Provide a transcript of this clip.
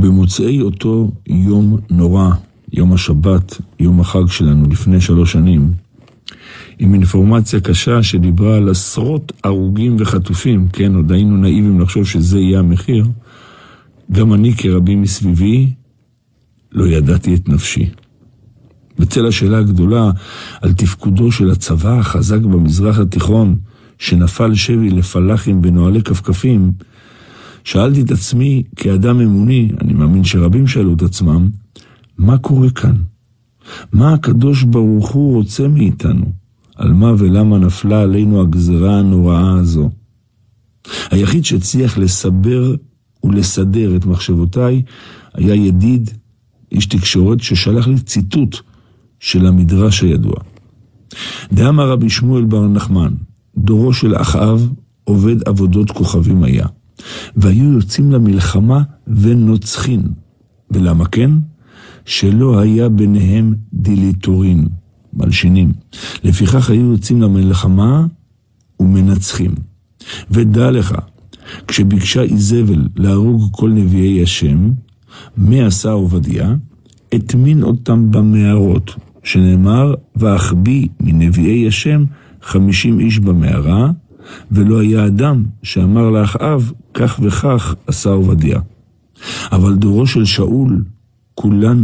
ובמוצאי אותו יום נורא, יום השבת, יום החג שלנו לפני 3 שנים, עם אינפורמציה קשה שדיברה על עשרות הרוגים וחטופים, כן, עוד היינו נאיבים לחשוב שזה יהיה המחיר, גם אני כרבים מסביבי לא ידעתי את נפשי. בצל השאלה הגדולה על תפקודו של הצבא החזק במזרח התיכון, שנפל שבי לפלחים בנועלי כפכפים, שאלתי את עצמי כאדם אמוני, אני מאמין שרבים שאלו את עצמם, מה קורה כאן? מה הקדוש ברוך הוא רוצה מאיתנו? על מה ולמה נפלה עלינו הגזרה הנוראה הזו? היחיד שהצליח לסבר ולסדר את מחשבותיי היה ידיד, איש תקשורת, ששלח לי ציטוט של המדרש הידוע. דאמר רבי שמואל בר נחמן, דורו של אחאב עובד עבודות כוכבים היה, והיו יוצאים למלחמה ונוצחין. ולמה כן? שלא היה ביניהם דיליטורין, מלשינים. לפיכך היו יוצאים למלחמה ומנצחים. ודע לך, כשביקשה איזבל להרוג כל נביאי השם, מה עשה עובדיה? הטמין אותם במערות, שנאמר, ואחביא מנביאי השם 50 איש במערה, ולא היה אדם שאמר לאחאב, כך וכך עשה עובדיה. אבל דורו של שאול, כולן